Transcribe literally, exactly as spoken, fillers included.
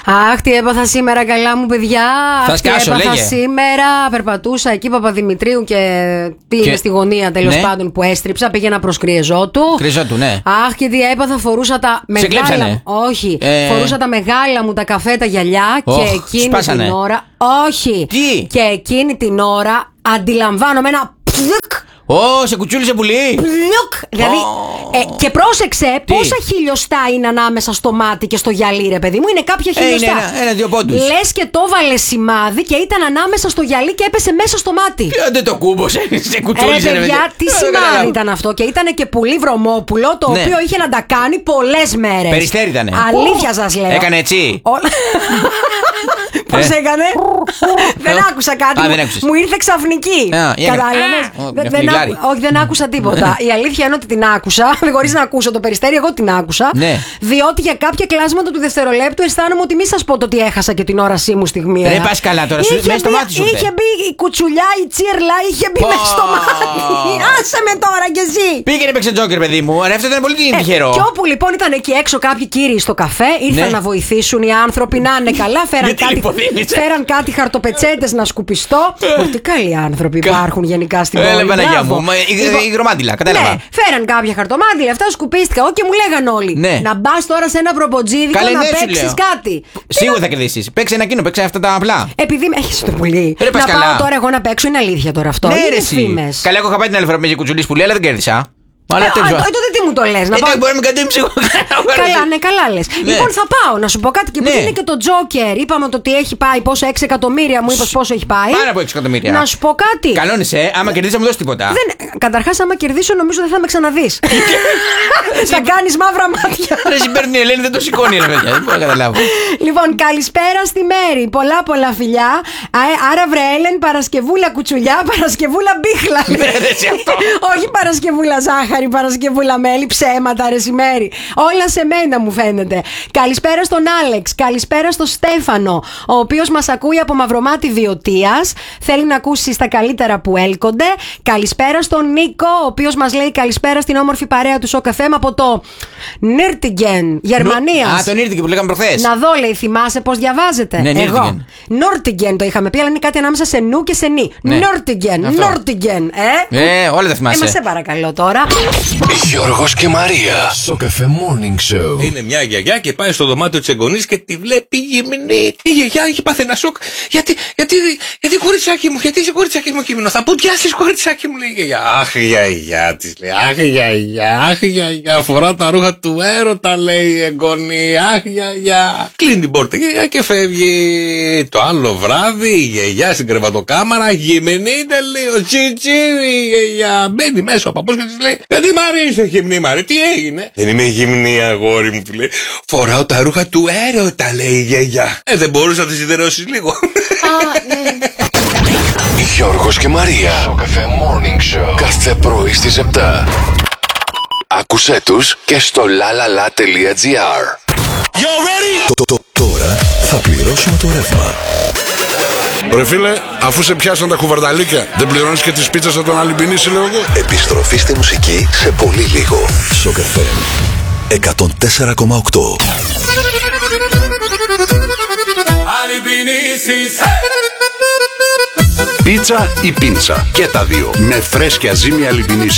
Αχ, τι έπαθα σήμερα, καλά μου παιδιά. Θα Αχ, τι σκάσω, έπαθα λέγε. σήμερα. Περπατούσα εκεί Παπαδημητρίου και τι Και- είναι στη γωνία τέλος Ναι. πάντων που έστριψα. Πήγαινα προς Κρυεζότου. Κρυεζότου, ναι. Αχ, και τι έπαθα, φορούσα τα μεγάλα. κλέψανε? Όχι. Ε. Φορούσα τα μεγάλα μου τα καφέ, τα γυαλιά. Οχ, και εκείνη σπάσανε. την ώρα. Όχι. Τι? Και εκείνη την ώρα αντιλαμβάνομαι ένα πλουκ. Ω, σε κουτσούλησε πουλί. Πλουκ! Δηλαδή, Ω. ε, και πρόσεξε Τι? πόσα χιλιοστά είναι ανάμεσα στο μάτι και στο γυαλί, ρε παιδί μου. Είναι κάποια Ε, είναι χιλιοστά. ένα- ένα-δύο πόντους. Λες και το βάλε σημάδι και ήταν ανάμεσα στο γυαλί και έπεσε μέσα στο μάτι. Ε, Δεν το κούμπωσε, σε Ρε κουτσούλησε. ρε, παιδιά, τι Ε, δεν σημάδι καταλάβω. ήταν αυτό. Και ήταν και πουλί βρωμόπουλο, το Ναι. οποίο είχε να τα κάνει πολλές μέρες. Περιστέρι ήτανε. Αλήθεια σας λέω. Έκανε έτσι. Όλα- Πώς Ε. έκανε? Δεν Ε. άκουσα κάτι. Α, μου- δεν άκουσες. Μου ήρθε ξαφνική. Α, η έκανε. Κατάλαβες? Α, Δεν- με δεν φλιγάρι. άκου- Όχι, δεν άκουσα τίποτα. Η αλήθεια είναι ότι την άκουσα, χωρίς να ακούσω το περιστέρι, εγώ την άκουσα. Ναι. Διότι για κάποια κλάσματα του δευτερολέπτου αισθάνομαι ότι μη σας πω το ότι έχασα και την όρασή μου στιγμή. Ρε, πας καλά τώρα, σου- Είχε μέσα στο μπει- μάτι σου ήρθε. Είχε μπει η κουτσουλιά, η τσίρλα, είχε μπει Πω. μέσα στο μάτι. Άσε με τώρα κι εσύ. Πήγαινε παίξε τζόκερ, παιδί μου. Ρε, αυτό ήταν πολύ Ε, τυχερό. Και όπου λοιπόν ήταν εκεί έξω κάποιοι κύριοι στο καφέ, ήρθαν Ναι. να βοηθήσουν οι άνθρωποι να είναι καλά. Φέραν Γιατί κάτι, λιποθύμησε. φέραν κάτι χαρτοπετσέτες να σκουπιστώ. Ότι καλοί άνθρωποι υπάρχουν γενικά στην πόλη. Έλα, Παναγιά Μπράβο. μου. μα, η- Λοιπόν, Η γρομάντιλα, κατάλαβα. Ναι, φέραν κάποια χαρτομάτιλα, αυτά σκουπίστηκα. Εγώ και μου λέγαν όλοι. Ναι. Να μπα τώρα σε ένα προποτζίδικο Καλέ, να ναι, σου παίξει λέω. κάτι. Σίγουρα θα κερδίσει. Παίξε ένα εκείνο, παίξε αυτά τα απλά. Επειδή με έχει το πουλί. Ρε, πας Να καλά. πάω τώρα εγώ να παίξω, είναι αλήθεια τώρα αυτό. Ναι, Είναι ρε, εσύ. φήμες. Καλά, εγώ είχα πάει την άλλη φορά με κουτσουλί πουλί, αλλά δεν κέρδισα. Ε, Αλλά α, τέλος πάντων. ε, τότε τι μου το λες, να Ε, πάω. ναι, μπορεί να με κατέμψει εγώ. Καλά, ναι, καλά λες. Ναι. Λοιπόν, θα πάω να σου πω κάτι και επειδή Ναι. είναι και το Τζόκερ. Είπαμε το ότι έχει πάει πόσο, έξι εκατομμύρια, μου είπες πόσο έχει πάει. Πάνω από έξι εκατομμύρια. Να σου πω κάτι. Καλώνεσαι, άμα κερδίσει, θα μου δώσει τίποτα. Δεν... Καταρχάς, άμα κερδίσω, νομίζω δεν θα με ξαναδείς. Θα κάνεις μαύρα μάτια. Ρε, συμπέρνει η Ελένη, δεν το σηκώνει, ρε παιδιά. Δεν μπορώ να καταλάβω. Λοιπόν, καλησπέρα στη Μέρη. Πολλά πολλά φιλιά. Α, ε, άρα, βρε Έλεν, Παρασκευούλα κουτσουλιά, Παρασκευούλα μπίχλα. Ναι, ρε, εσύ αυτό. Όχι Παρασκευούλα ζάχαρη, Παρασκευούλα μέλι, ψέματα, ρε η Μέρη. Όλα σε μένα μου φαίνεται. Καλησπέρα στον Άλεξ, καλησπέρα στον Στέφανο, ο οποίος μας ακούει από Μαυρομάτι Βιωτίας. Θέλει να ακούσει τα καλύτερα που έλκονται. Καλησπέρα στον Νίκο, ο οποίος μας λέει καλησπέρα στην όμορφη παρέα του Σοκαφέμ από το Νίρτιγκεν, Γερμανία. Α, τον ήρθε και που λέγαμε προχθές. Να δω, λέει, θυμάσαι πώς διαβάζεται. Ναι, Εγώ. Νίρτιγκεν. Νόρτιγκεν το είχαμε πει, αλλά είναι κάτι ανάμεσα σε νου και σε νι. Ναι. Νόρτιγκεν, Αυτό. Νόρτιγκεν, ε. Ε, όλα τα Ε, μα θυμάσαι. σε παρακαλώ τώρα. Γιώργος και Μαρία στο Cafe Morning Show. Είναι μια γιαγιά και πάει στο δωμάτιο της εγγονής και τη βλέπει γυμνή. Η γιαγιά έχει πάθει ένα σοκ. Γιατί, γιατί, γιατί κοριτσάκι μου, γιατί είσαι κοριτσάκι μου κείμενο. Θα πουτιάσεις κοριτσάκι μου, λέει η γιαγιά. Αχ, γιαγιά της λέει. Αχ, γιαγιά, αχ, γιαγιά. Φορά τα ρούχα του έρωτα, λέει η εγγονή. Αχ, γιαγιά. Κλείνει την πόρτα η γιαγιά και φεύγει. Το άλλο βράδυ η γιαγιά στην κρεβατοκάμαρα γυμνή τελείω. Τσιτσίρι η γιαγιά. Μπαίνει μέσα ο παππούς και της λέει: γιατί Μαρία είσαι γυμνή, Μαρία, τι έγινε. Δεν είμαι γυμνή, αγόρι μου, του λέει. Φοράω τα ρούχα του έρωτα, λέει η γιαγιά. Ε, δεν μπορούσα να τη σιδερώσεις λίγο. Γιώργος και Μαρία στο Cafe Morning Show. Κάθε πρωί στις επτά. Άκουσέ τους και στο lalala.gr. Το- το- Τώρα θα πληρώσουμε το ρεύμα. Ρε φίλε, αφού σε πιάσαν τα κουβαρδαλίκια, δεν πληρώνεις και τις πίτσες από τον Αλυμπινίση, λέω εγώ. Επιστροφή στη μουσική σε πολύ λίγο. Στο Cafe εκατόν τέσσερα κόμμα οκτώ. Πίτσα ή πίτσα. Και τα δύο. Με φρέσκια ζύμη Αλυμπινίση.